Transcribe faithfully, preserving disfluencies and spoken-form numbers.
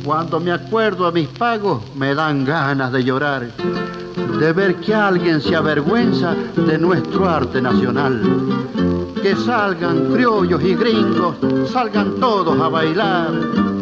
Cuando me acuerdo a mis pagos, me dan ganas de llorar, de ver que alguien se avergüenza de nuestro arte nacional. Que salgan criollos y gringos, salgan todos a bailar.